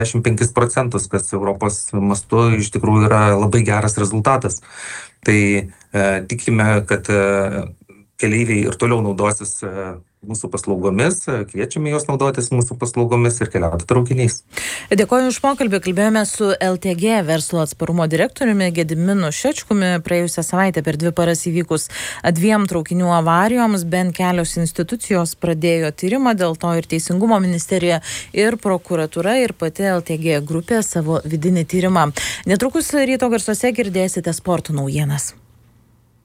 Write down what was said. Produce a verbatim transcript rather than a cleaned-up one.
dešimt penkis procentus, kas Europos mastu iš tikrųjų yra labai geras rezultatas. Tai e, tikime, kad e, keleiviai ir toliau naudosis e, mūsų paslaugomis, kviečiame juos naudotis mūsų paslaugomis ir keliauti traukiniais. Dėkoju už pokalbį. Kalbėjome su L T G verslo atsparumo direktoriumi Gediminu Šečkumi. Praėjusią savaitę per dvi paras įvykus dviem traukinių avarijoms bent kelios institucijos pradėjo tyrimą, dėl to ir Teisingumo ministerija, ir prokuratūra, ir pati L T G grupė savo vidinį tyrimą. Netrukus ryto garsuose girdėsite sporto naujienas.